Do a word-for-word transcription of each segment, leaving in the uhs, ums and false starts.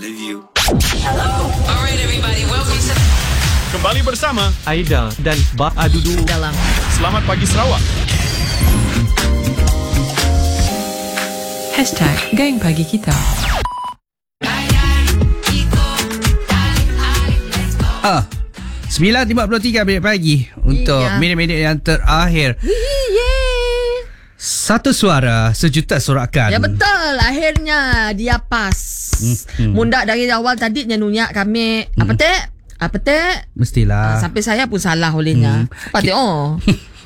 love you. Alright everybody, welcome to... Kembali bersama Aida dan Ba Adudu dalam Selamat Pagi Sarawak. Hashtag Geng Pagi Kita. Ah, sembilan lima puluh tiga minit pagi untuk Iya. minit-minit yang terakhir. Yeay. Satu suara, sejuta sorakan. Ya betul. Akhirnya dia pas. Hmm. Mundak dari awal tadi nyanyinya kami apa teh? Apa teh? Mestilah. Ah, sampai saya pun salah olehnya. Hmm. Pati oh.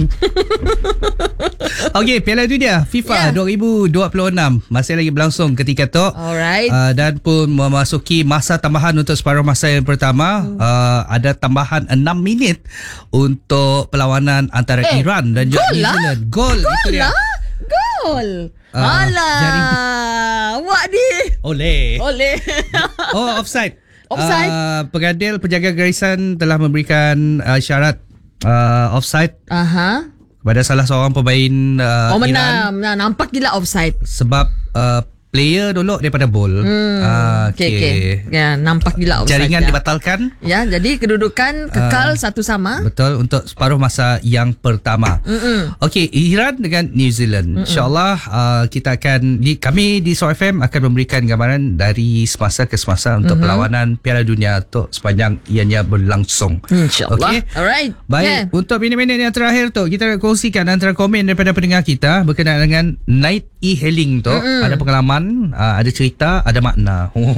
Okey, Piala Dunia FIFA Yeah. dua ribu dua puluh enam masih lagi berlangsung ketika tu. Alright. Uh, dan pun memasuki masa tambahan untuk separuh masa yang pertama. Hmm. Uh, ada tambahan enam minit untuk perlawanan antara Eh, Iran dan juga gol New lah. Zealand. Gol, Gol itu dia. lah. Gol. Ah, Alah. jaring. Awak ni. Oleh. Oleh. Oh, offside. Offside. Uh, pengadil penjaga garisan telah memberikan uh, syarat uh, offside Aha. kepada salah seorang pemain uh, Oh Iran menang. Nah, nampak gila offside. sebab uh, player dulu daripada bol. Hmm. Uh, Okey okey. Ya, nampak gila offside. Jaringan dah. dibatalkan. Ya, jadi kedudukan kekal satu sama. Betul, untuk separuh masa yang pertama. Mm-mm. Okey, Iran dengan New Zealand. InsyaAllah uh, kita akan di, kami di Sarawak F M akan memberikan gambaran dari semasa ke semasa untuk mm-hmm. perlawanan Piala Dunia untuk sepanjang ianya berlangsung. InsyaAllah. Okey. Alright. Baik, Yeah. untuk minit-minit yang terakhir tu kita nak kongsikan antara komen daripada pendengar kita berkenaan dengan night e-hailing tu. Mm-mm. Ada pengalaman, uh, ada cerita, ada makna. Oh.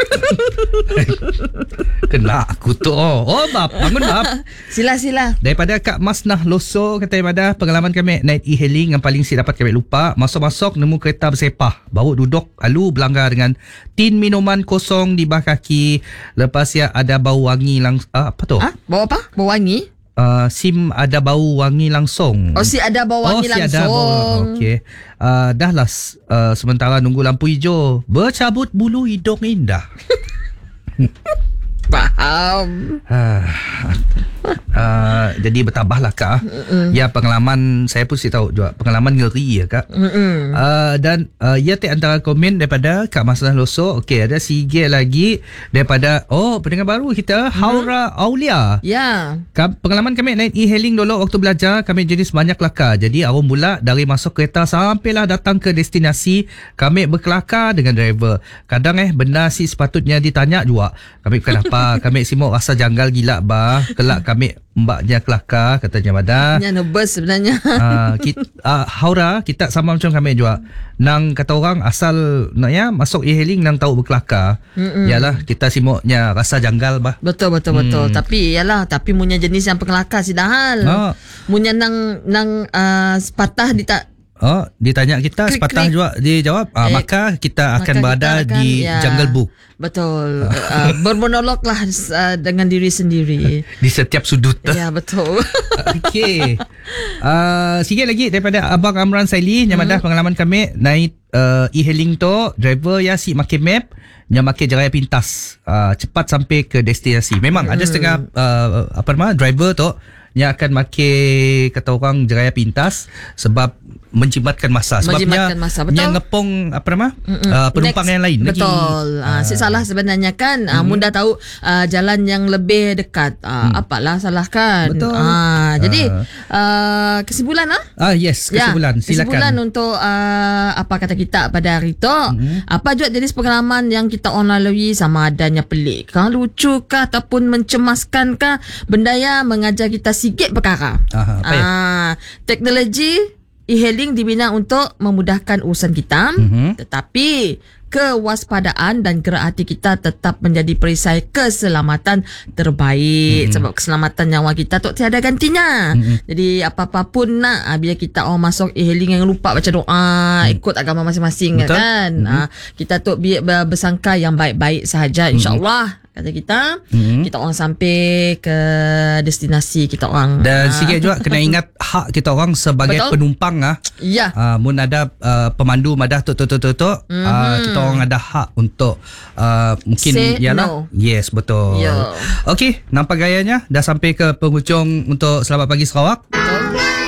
Kena aku tu. Oh, oh bab, bangun bab. Sila-sila. Daripada Kak Masnah Loso, kata Ibadah, pengalaman kami night e-hailing yang paling saya dapat kami lupa. Masuk-masuk nemu kereta bersepah. Bawa duduk, lalu berlanggar dengan tin minuman kosong di bawah kaki. Lepas ya ada bau wangi langsung. Uh, apa tu? Ah, bawa apa? Bawa wangi? Uh, SIM ada bau wangi langsung. Oh, si ada bawa wangi si langsung. ada bau. Okey. Uh, dah lah uh, sementara nunggu lampu hijau. Bercabut bulu hidung indah. Faham. uh, uh, jadi bertambahlah Kak. Mm-mm. Ya, pengalaman saya pun saya tahu juga. Pengalaman ngeri ya Kak. Uh, dan uh, ya di antara komen daripada Kak Masnah Loso. Okey, ada sige lagi daripada oh pendengar baru kita, Haura Aulia. Ya. Kam- Pengalaman kami naik e-hailing dulu waktu belajar, kami jenis banyak kelakar. Jadi awam mula dari masuk kereta sampailah datang ke destinasi, kami berkelakar dengan driver. Kadang eh benda si sepatutnya ditanya juga. Kami kenapa? Kami simuk rasa janggal gila bah. Kelak kami mbaknya kelakar, katanya Madah. Yang nervous sebenarnya. Uh, kita, uh, Haura, kita sama macam kami juga. Nang kata orang asal nak ya masuk e-hailing nang tahu berkelakar. Mm-mm. Yalah kita simuknya rasa janggal bah. Betul betul Hmm. betul. Tapi yalah, tapi punya jenis yang pengelakar si dahal. Oh. Punya nang nang uh, sepatah di tak. Oh, ditanya kita Klik, sepatah klik. juga dia jawab, ah, Eh, maka kita akan maka berada kita akan, di ya, Jungle Book. Betul. uh, bermonolog lah uh, dengan diri sendiri. Di setiap sudut. Ya betul. Okey. Uh, sikit lagi daripada Abang Amran Saili yang ada pengalaman kami naik uh, e-hailing tu, driver ya si makin map yang makin jeraya pintas, uh, cepat sampai ke destinasi. Memang hmm. ada setengah uh, apa nama driver tu yang akan makin kata orang jeraya pintas sebab menjimatkan masa. Sebabnya Menjimatkan masa, betul. yang ngepong apa nama uh, penumpang Next, yang lain lagi. betul. Uh, si salah sebenarnya kan. Uh, Hmm. Mudah tahu uh, jalan yang lebih dekat. Uh, Hmm. Apalah salahkan. Betul. Uh, jadi Ah. uh, kesimpulan lah. Ah yes, kesimpulan. Ya, kesimpulan Silakan. untuk uh, apa kata kita pada hari tu. Hmm. Apa juga jenis pengalaman yang kita orang lalui, sama adanya pelik kah, lucu kah ataupun mencemaskan kah, benda yang mengajar kita sikit perkara. Aha, apa ya? Ah, teknologi e-hailing dibina untuk memudahkan urusan kita, Mhm. tetapi kewaspadaan dan gerak hati kita tetap menjadi perisai keselamatan terbaik. Mhm. Sebab keselamatan nyawa kita tu tiada gantinya. Mhm. Jadi apa-apa pun nak, ah, biar kita orang masuk e-hailing yang lupa baca doa, ikut agama masing-masing. Betul. Kan. Mhm. Ah, kita tu biar bersangka yang baik-baik sahaja, insya-Allah. Kata kita, Mhm. kita orang sampai ke destinasi kita orang. Dan Ah. sikit juga kena ingat hak kita orang sebagai Betul. penumpang ah. Ya. Uh, mun ada uh, pemandu madah tu tu tu tu, tu Mhm. uh, kita orang ada hak untuk uh, mungkin Say yalah. no. Yes, betul. Ya. Okey, nampak gayanya dah sampai ke penghujung untuk Selamat Pagi Sarawak. Betul.